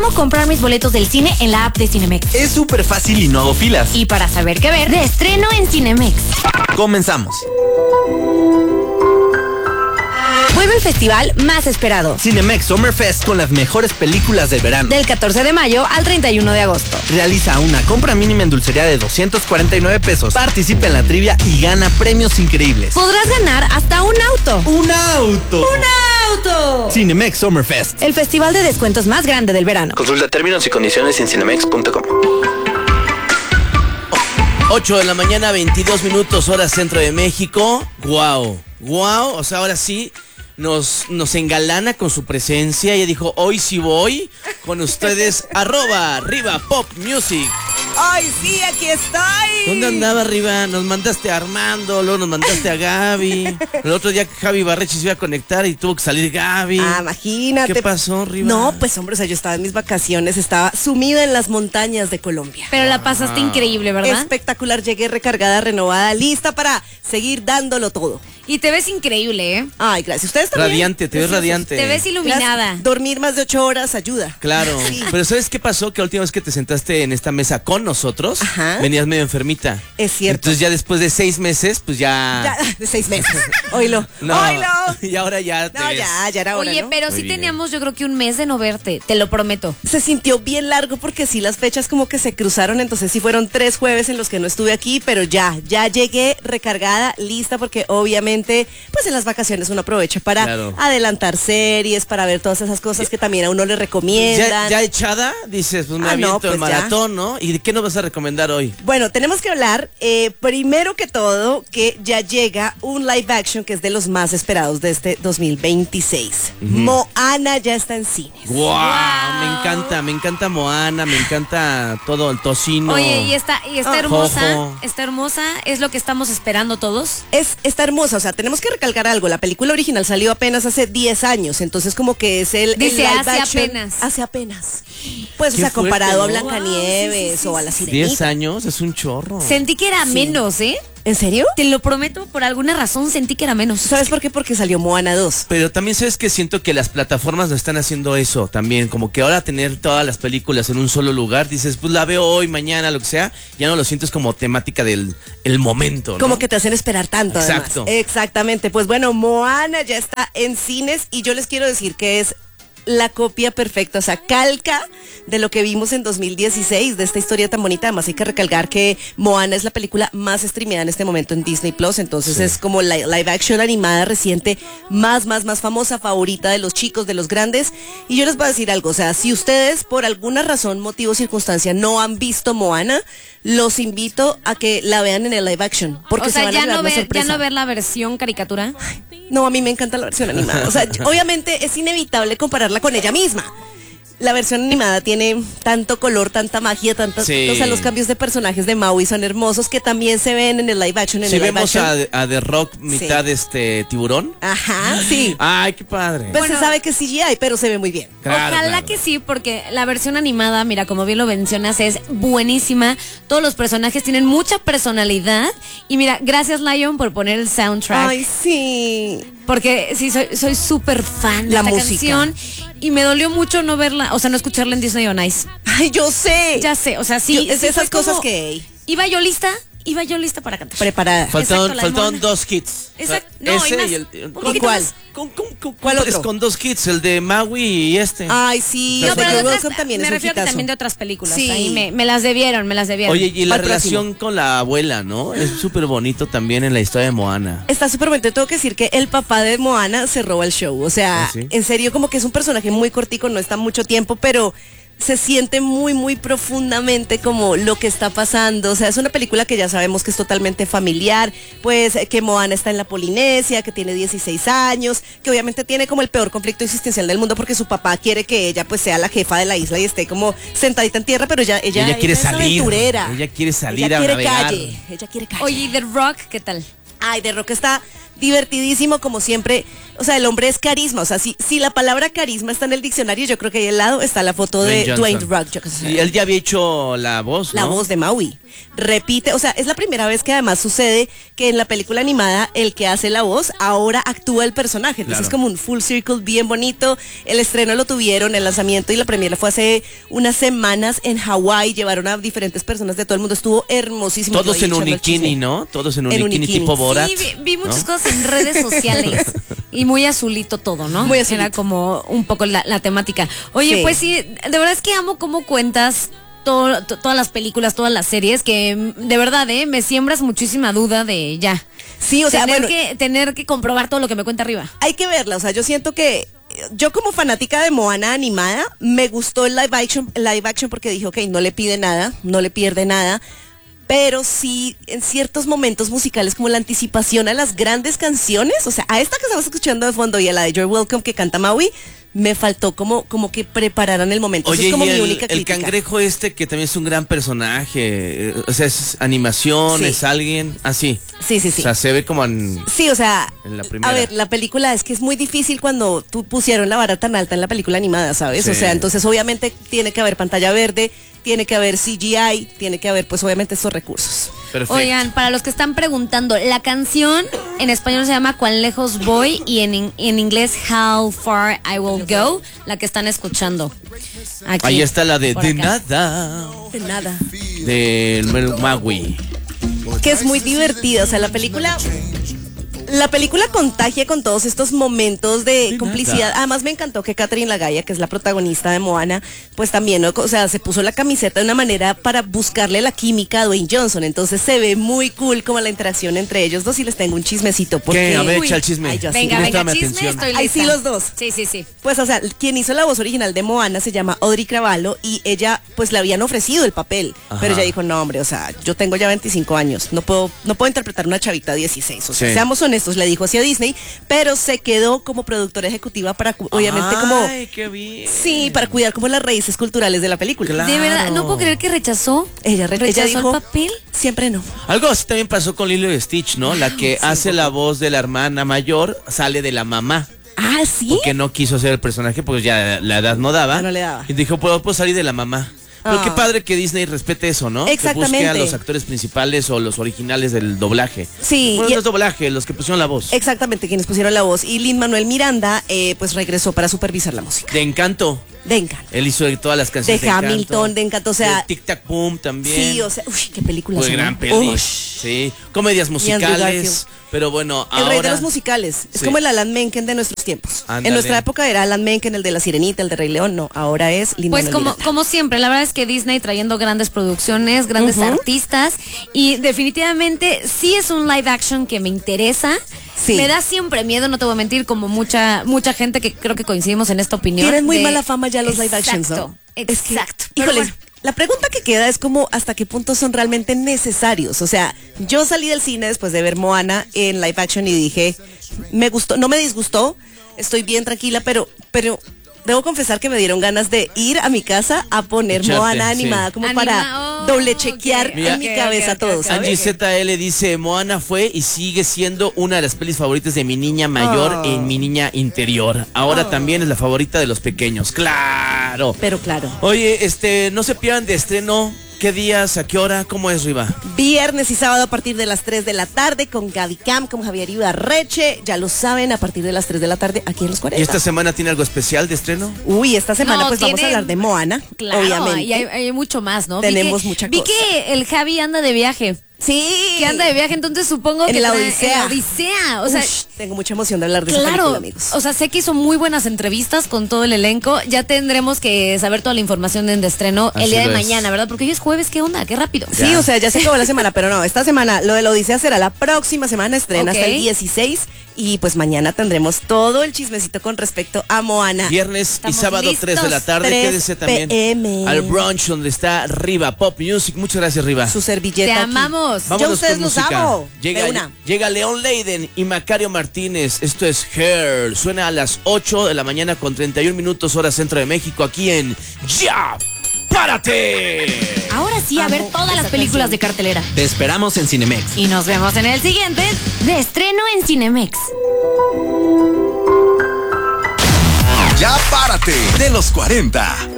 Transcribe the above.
cómo comprar mis boletos del cine en la app de Cinemex. Es súper fácil y no hago filas. Y para saber qué ver, de estreno en Cinemex. Comenzamos. Vuelve el festival más esperado. Cinemex Summer Fest con las mejores películas del verano. Del 14 de mayo al 31 de agosto. Realiza una compra mínima en dulcería de 249 pesos. Participa en la trivia y gana premios increíbles. Podrás ganar hasta un auto. ¡Un auto! ¡Un auto! Cinemex Summer Fest. El festival de descuentos más grande del verano. Consulta términos y condiciones en cinemex.com. 8 de la mañana, 22 minutos, hora centro de México. ¡Guau! ¡Guau! O sea, ahora sí nos engalana con su presencia. Ella dijo, hoy sí voy con ustedes, @Riva Pop Music. ¡Ay, sí, aquí estoy! ¿Dónde andaba, Riva? Nos mandaste a Armando, luego nos mandaste a Gaby. El otro día Javi Barrechi se iba a conectar y tuvo que salir Gaby. Ah, imagínate. ¿Qué pasó, Riva? No, pues hombre, o sea, yo estaba en mis vacaciones, estaba sumida en las montañas de Colombia. Pero la pasaste increíble, ¿verdad? Espectacular, llegué recargada, renovada, lista para seguir dándolo todo. Y te ves increíble, ¿eh? Ay, gracias. ¿Ustedes también? Radiante, te ves radiante. Te ves iluminada. Gracias. Dormir más de 8 horas ayuda. Claro, Sí. pero ¿sabes qué pasó? Que la última vez que te sentaste en esta mesa con nosotros, Ajá. venías medio enfermita. Es cierto. Entonces ya después de 6 meses, pues Ya, de 6 meses. Oílo. No, Oílo. y ahora ya te No, ves. ya era hora, Oye, ¿no? pero Muy sí bien. teníamos yo creo que un mes de no verte, te lo prometo. Se sintió bien largo porque sí, las fechas como que se cruzaron, entonces sí fueron 3 jueves en los que no estuve aquí, pero ya llegué recargada, lista, porque obviamente, pues en las vacaciones uno aprovecha para Claro. adelantar series, para ver todas esas cosas que también a uno le recomiendan. Ya echada, dices, pues me Ah, aviento no, pues el maratón, ¿no? ¿Y de qué nos vas a recomendar hoy? Bueno, tenemos que hablar, primero que todo, que ya llega un live action que es de los más esperados de este 2026. Moana ya está en cines. ¡Wow! Me encanta Moana, me encanta todo el tocino. Oye, y está hermosa, Jojo. está hermosa, es lo que estamos esperando todos. Está hermosa, o sea, tenemos que recalcar algo. La película original salió apenas hace 10 años, entonces como que es el Dice, live hace action. apenas. Hace apenas. Pues, o Qué sea, comparado a fuerte, ¿no? Blancanieves o a la 10 Sirenita. años es un chorro. Sentí que era menos, ¿eh? ¿En serio? Te lo prometo, por alguna razón sentí que era menos. ¿Sabes por qué? Porque salió Moana 2. Pero también sabes que siento que las plataformas no están haciendo eso también, como que ahora tener todas las películas en un solo lugar, dices, pues la veo hoy, mañana, lo que sea, ya no lo sientes como temática del el momento, ¿no? Como que te hacen esperar tanto, Exacto. además. Exactamente. Pues bueno, Moana ya está en cines y yo les quiero decir que es la copia perfecta, o sea, calca de lo que vimos en 2016, de esta historia tan bonita. Además hay que recalcar que Moana es la película más streameada en este momento en Disney Plus, entonces es como la live action animada reciente más famosa, favorita de los chicos, de los grandes. Y yo les voy a decir algo, o sea, si ustedes por alguna razón, motivo o circunstancia no han visto Moana, los invito a que la vean en el live action, porque O sea, se van a ya llevar no, una ver, ya sorpresa. no ver la versión caricatura. No, a mí me encanta la versión animada. O sea, obviamente es inevitable compararla con ella misma. La versión animada tiene tanto color, tanta magia, tantas, Sí. o sea, los cambios de personajes de Maui son hermosos que también se ven en el live action. Si vemos a The Rock mitad tiburón. Ajá, sí. Ay, qué padre. Pues Bueno. se sabe que es CGI, pero se ve muy bien. Claro, Ojalá claro. que sí, porque la versión animada, mira, como bien lo mencionas, es buenísima. Todos los personajes tienen mucha personalidad. Y mira, gracias Lion por poner el soundtrack. Ay, sí. Porque sí, soy súper fan de La esta música. canción. Y me dolió mucho no verla, o sea, no escucharla en Disney on Ice. Ay, yo sé. Ya sé, o sea, sí. Es sí de esas fue cosas como- que Iba yo lista para cantar. preparada. Exacto, la Faltaron Moana. 2 kits. Exacto. O No, sea, y ese más. y el. Un ¿Con poquito cuál? más. ¿Cuál otro? Con 2 kits, el de Maui y este. Ay, sí. No, el de pero de You're otras- Welcome también me es un refiero que hitazo. también de otras películas. Sí. Ahí me las debieron. Oye, y la Al próximo. relación con la abuela, ¿no? Es súper bonito también en la historia de Moana. Está súper bonito. Tengo que decir que el papá de Moana se roba el show. O sea, ¿Ah, sí? en serio, como que es un personaje muy cortico, no está mucho tiempo, pero se siente muy profundamente como lo que está pasando. O sea, es una película que ya sabemos que es totalmente familiar, pues que Moana está en la Polinesia, que tiene 16 años, que obviamente tiene como el peor conflicto existencial del mundo porque su papá quiere que ella pues sea la jefa de la isla y esté como sentadita en tierra, pero ella quiere es salir. aventurera. Ella quiere salir Ella a quiere navegar. Ella quiere calle. Oye, ¿y The Rock qué tal? Ay, The Rock está divertidísimo como siempre. O sea, el hombre es carisma. O sea, si la palabra carisma está en el diccionario, yo creo que ahí al lado está la foto de Dwayne Rock Johnson. Y él ya había hecho la voz, ¿no? La voz de Maui. Repite, o sea, es la primera vez que además sucede que en la película animada el que hace la voz ahora actúa el personaje. Entonces es como un full circle bien bonito. El estreno lo tuvieron, el lanzamiento y la premiere fue hace unas semanas en Hawái. Llevaron a diferentes personas de todo el mundo. Estuvo hermosísimo. Todos en unikini, ¿no? Todos en unikini tipo Borat. Sí, vi muchas ¿no? cosas en redes sociales y muy azulito todo, ¿no? Muy azulito. Era como un poco la temática. Oye, Sí. pues sí, de verdad es que amo cómo cuentas todas las películas, todas las series, que de verdad, me siembras muchísima duda de ya. Sí, o sea, bueno, tener que comprobar todo lo que me cuenta arriba. hay que verla. O sea, yo siento que yo como fanática de Moana animada, me gustó el live action porque dije, ok, no le pide nada, no le pierde nada. Pero sí, en ciertos momentos musicales, como la anticipación a las grandes canciones, o sea, a esta que estamos escuchando de fondo y a la de You're Welcome que canta Maui, me faltó como que prepararan el momento. Esa Oye, es como y mi el, única el crítica. cangrejo que también es un gran personaje, o sea, es animación, Sí. es alguien, así. Sí. O sea, se ve como en... Sí, o sea, En la primera. a ver, la película es que es muy difícil cuando tú pusieron la vara tan alta en la película animada, ¿sabes? Sí. O sea, entonces obviamente tiene que haber pantalla verde, tiene que haber CGI, tiene que haber pues obviamente estos recursos. Perfecto. Oigan, para los que están preguntando, la canción en español se llama Cuán lejos voy y en inglés How Far I Will Go, la que están escuchando. Aquí, Ahí está la de por De acá. Nada, De nada. del Maui. Que es muy divertida, o sea, la película contagia con todos estos momentos de complicidad. Además me encantó que Catherine Lagaya, que es la protagonista de Moana, pues también, ¿no? O sea, se puso la camiseta de una manera para buscarle la química a Dwayne Johnson. Entonces se ve muy cool como la interacción entre ellos dos y les tengo un chismecito. Porque, ¿Qué? A ver, Uy. echa el chisme. Ay, yo sí. Venga, Préstame chisme, atención. estoy Ahí lista. sí los dos. Sí. Pues, o sea, quien hizo la voz original de Moana se llama Audrey Cravalho y ella, pues, le habían ofrecido el papel. Ajá. Pero ella dijo, no, hombre, o sea, yo tengo ya 25 años, no puedo interpretar una chavita de 16. O sea, Sí. seamos honestos, le dijo así a Disney, pero se quedó como productora ejecutiva para, obviamente, como... Ay, qué bien. Sí, para cuidar como las raíces culturales de la película. Claro. De verdad, no puedo creer que rechazó. Ella ¿Rechazó dijo, el papel? siempre no. Algo así también pasó con Lilo y Stitch, ¿no? La que hace la voz de la hermana mayor sale de la mamá. Ah, ¿sí? Porque no quiso ser el personaje, porque ya la edad no daba. Ah, no le daba. Y dijo, puedo salir de la mamá. Pero Ah. qué padre que Disney respete eso, ¿no? Exactamente. Que busque a los actores principales o los originales del doblaje. Sí, Bueno, y- no es doblaje, los que pusieron la voz. Exactamente, quienes pusieron la voz. Y Lin-Manuel Miranda, pues regresó para supervisar la música. De Encanto. De Encanto. Él hizo todas las canciones De Hamilton, de Encanto, o sea... Tic Tac Boom también. Sí, o sea, uy, qué película. Fue gran peli. Sí, comedias Andrew musicales. Garfield. Pero bueno, El rey de ahora... los musicales. Es Sí. como el Alan Menken de nuestros tiempos. Ándale. En nuestra época era Alan Menken, el de La Sirenita, el de Rey León. No, ahora es Pues Lin-Manuel como, Miranda. como siempre, la verdad es que Disney trayendo grandes producciones, grandes Ujú. artistas y definitivamente sí es un live action que me interesa. Sí. Me da siempre miedo, no te voy a mentir, como mucha gente que creo que coincidimos en esta opinión. Tienen muy de- mala fama ya los live actions, ¿no? Exacto. Pero Híjole, bueno, la pregunta que queda es como hasta qué punto son realmente necesarios. O sea, yo salí del cine después de ver Moana en live action y dije, me gustó, no me disgustó, estoy bien tranquila, pero debo confesar que me dieron ganas de ir a mi casa a poner Echarte, Moana sí. animada como Anima- para oh, doble chequear ok, en mi ok, cabeza ok, todo, ok, ¿sabes? Angie ZL dice, Moana fue y sigue siendo una de las pelis favoritas de mi niña mayor Oh. en mi niña interior. Ahora también es la favorita de los pequeños. ¡Claro! Pero claro. Oye, no se pierdan de estreno. ¿Qué días? ¿A qué hora? ¿Cómo es, Riva? Viernes y sábado a partir de las 3 de la tarde con Gaby Cam, con Javier Ibarreche. Ya lo saben, a partir de las 3 de la tarde aquí en Los 40. ¿Y esta semana tiene algo especial de estreno? Uy, esta semana No, pues vamos a tiene- hablar de Moana, claro, obviamente. y hay mucho más, ¿no? Tenemos mucha Vi cosa. que el Javi anda de viaje. Sí. Que anda de viaje, entonces supongo En que la trae- Odisea. en la Odisea. O sea, Ush, tengo mucha emoción de hablar de esa claro, película, amigos. o sea, sé que hizo muy buenas entrevistas con todo el elenco. Ya tendremos que saber toda la información de estreno Así el día de lo es. mañana, ¿verdad? Porque hoy es jueves, ¿qué onda? Qué rápido. Sí, Ya. o sea, ya se acabó la semana, pero no, esta semana lo de la Odisea será la próxima semana, estrena Ok. hasta el 16 y pues mañana tendremos todo el chismecito con respecto a Moana. Viernes y Estamos sábado, listos. 3 de la tarde. 3 Quédese también PM. al brunch donde está Riva Pop Music. Muchas gracias, Riva. Su servilleta. Te aquí. amamos. Yo a Vámonos ustedes con los música. amo. De una. Llega León Leiden y Macario Martínez. Esto es Hair. Suena a las 8 de la mañana con 31 minutos hora centro de México aquí en Ya. ¡Párate! Ahora sí, a ver Amo todas las esa películas canción. de cartelera. Te esperamos en Cinemex. Y nos vemos en el siguiente de estreno en Cinemex. Ya párate de los 40.